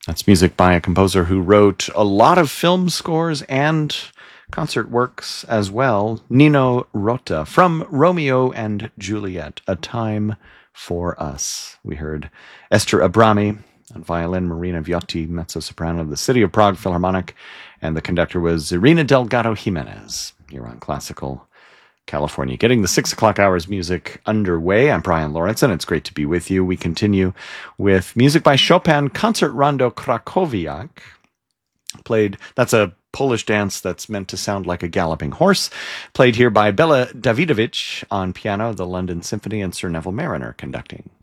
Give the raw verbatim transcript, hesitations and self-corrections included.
That's music by a composer who wrote a lot of film scores and concert works as well. Nino Rota from Romeo and Juliet, A Time for Us. We heard Esther Abrami on violin, Marina Viotti, mezzo-soprano of the City of Prague Philharmonic, and the conductor was Irina Delgado Jimenez. You're on Classical California. Getting the six o'clock hours music underway. I'm Brian Lawrence, and it's great to be with you. We continue with music by Chopin Concert Rondo Krakowiak. Played, that's a Polish dance that's meant to sound like a galloping horse. Played here by Bela Davidovich on piano, the London Symphony, and Sir Neville Mariner conducting.